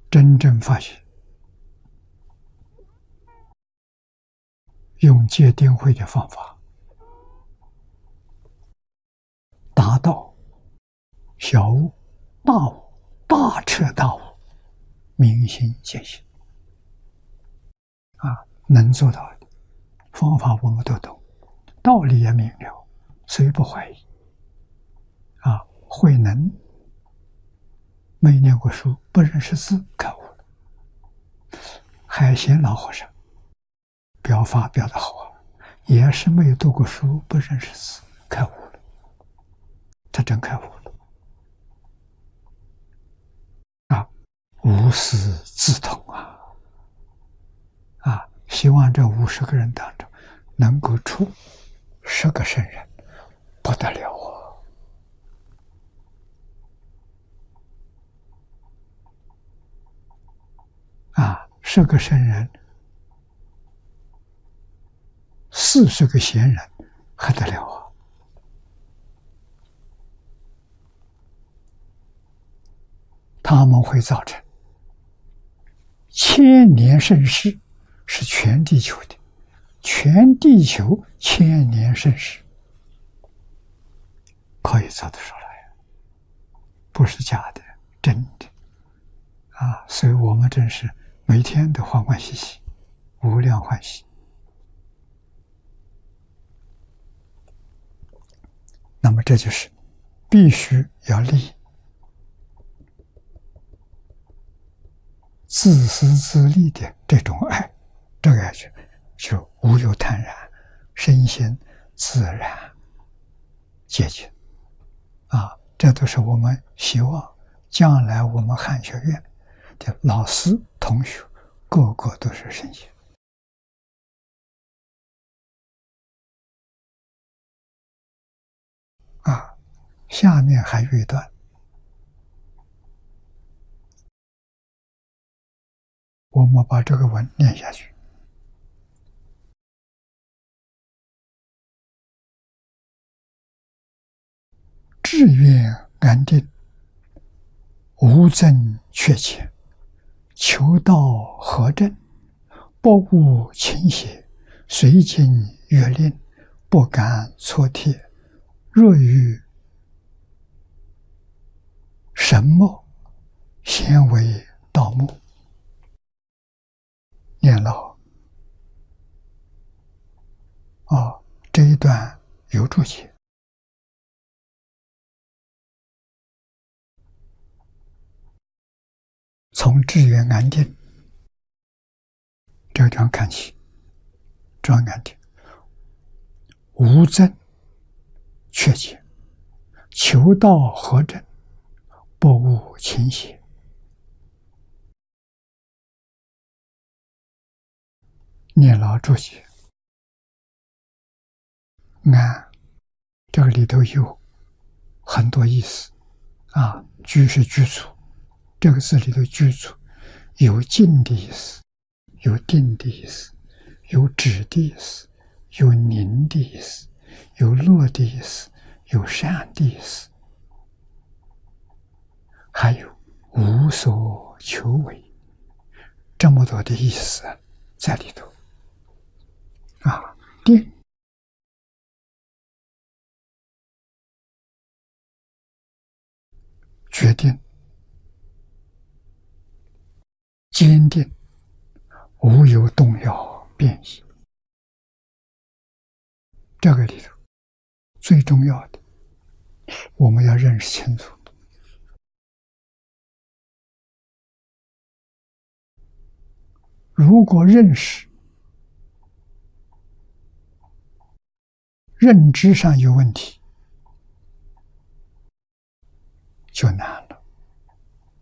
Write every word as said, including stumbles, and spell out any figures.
真正发现，用戒定慧的方法，达到小悟、大悟、大彻大悟、明心见性啊，能做到的方法我们都懂，道理也明了，虽不怀疑啊。慧能没念过书，不认识字，开悟了。海贤老和尚表法表得好啊，也是没有读过书，不认识字，开悟了。他真开悟了啊！无师自通啊！啊！希望这五十个人当中能够出十个圣人，不得了啊！啊，十个圣人，四十个贤人，还得了啊！他们会造成千年盛世，是全地球的，全地球千年盛世，可以做得出来，不是假的，真的啊！所以我们真是每天都欢欢喜喜，无量欢喜。那么这就是必须要立自私自利的这种爱，这个就就无有坦然，身心自然接近啊！这都是我们希望将来我们汉学院的老师同学个个都是身心啊。下面还有一段，我们把这个文念下去。志愿安定，无增缺减，求道和正，不务倾斜，随经越令，不敢错贴。若遇神墨，先为盗墓。念了哦，这一段有注解。从志愿安定这个地方看起，专安定，无增缺减，求道和正，不务倾斜。念老注解，安这个里头有很多意思啊，居是居住，这个字里头居住有静的意思，有定的意思，有止的意思，有宁的意思，有乐的意思，有善的意思，还有无所求为，这么多的意思在里头啊。定决定，坚定，无有动摇变异。这个里头最重要的，我们要认识清楚。如果认识认知上有问题，就难了。